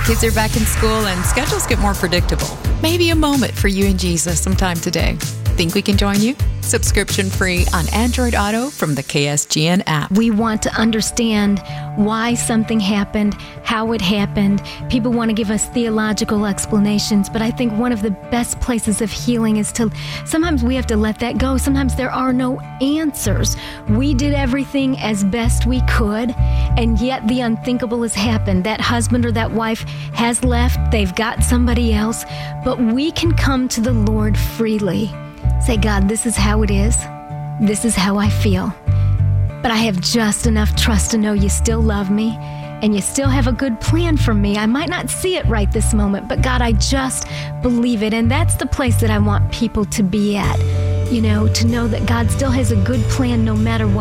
The kids are back in school and schedules get more predictable. Maybe a moment for you and Jesus sometime today. Think we can join you? Subscription free on Android Auto from the KSGN app. We want to understand why something happened, how it happened. People want to give us theological explanations, but I think one of the best places of healing is sometimes we have to let that go. Sometimes there are no answers. We did everything as best we could, and yet the unthinkable has happened. That husband or that wife has left. They've got somebody else, but we can come to the Lord freely. Say, God, this is how it is. This is how I feel. But I have just enough trust to know you still love me and you still have a good plan for me. I might not see it right this moment, but God, I just believe it. And that's the place that I want people to be at, to know that God still has a good plan no matter what